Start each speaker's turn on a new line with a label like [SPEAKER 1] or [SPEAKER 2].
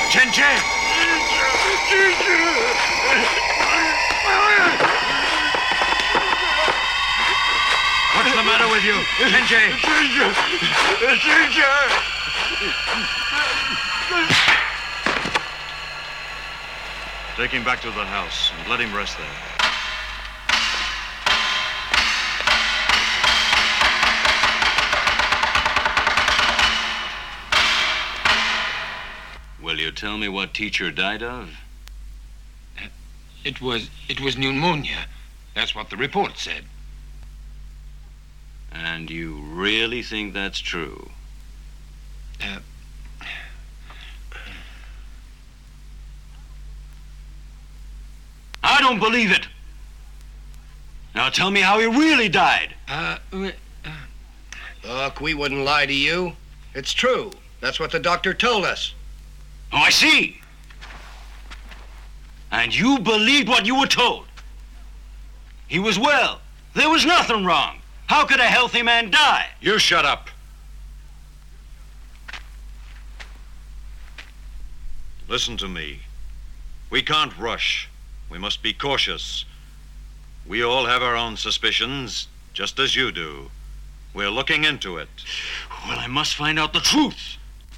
[SPEAKER 1] Chenche! What's the matter with you? Chenche! Take him back to the house and let him rest there.
[SPEAKER 2] Will you tell me what teacher died of?
[SPEAKER 3] It was pneumonia. That's what the report said.
[SPEAKER 2] And you really think that's true? I don't believe it. Now tell me how he really died.
[SPEAKER 4] Look, we wouldn't lie to you. It's true. That's what the doctor told us.
[SPEAKER 2] Oh, I see. And you believed what you were told. He was well. There was nothing wrong. How could a healthy man die?
[SPEAKER 1] You shut up. Listen to me. We can't rush. We must be cautious. We all have our own suspicions, just as you do. We're looking into it.
[SPEAKER 2] Well, I must find out the truth.